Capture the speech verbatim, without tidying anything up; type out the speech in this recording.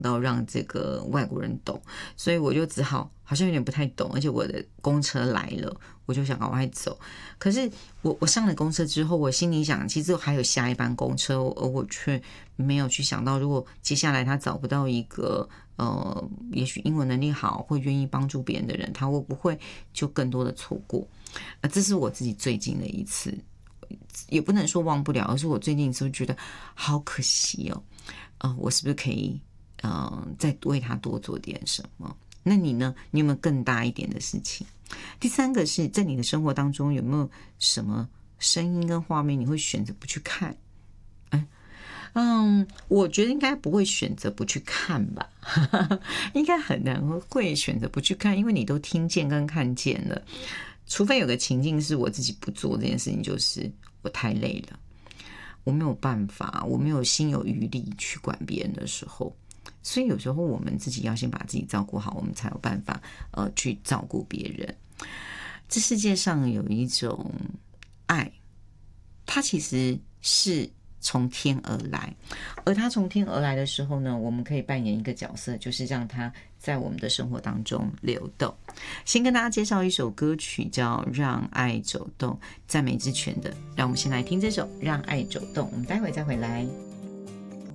到让这个外国人懂，所以我就只好好像有点不太懂，而且我的公车来了，我就想赶快走。可是我我上了公车之后，我心里想，其实还有下一班公车，而我却没有去想到，如果接下来他找不到一个呃，也许英文能力好或愿意帮助别人的人，他会不会就更多的错过？呃，这是我自己最近的一次，也不能说忘不了，而是我最近是不是觉得好可惜哦？呃，我是不是可以呃再为他多做点什么？那你呢？你有没有更大一点的事情？第三个是在你的生活当中有没有什么声音跟画面你会选择不去看？哎，嗯，我觉得应该不会选择不去看吧，应该很难会选择不去看，因为你都听见跟看见了。除非有个情境是我自己不做这件事情，就是我太累了，我没有办法，我没有心有余力去管别人的时候，所以有时候我们自己要先把自己照顾好，我们才有办法呃去照顾别人。这世界上有一种爱，它其实是从天而来，而它从天而来的时候呢，我们可以扮演一个角色，就是让它在我们的生活当中流动。先跟大家介绍一首歌曲，叫《让爱走动》，赞美之泉的。让我们先来听这首《让爱走动》，我们待会再回来。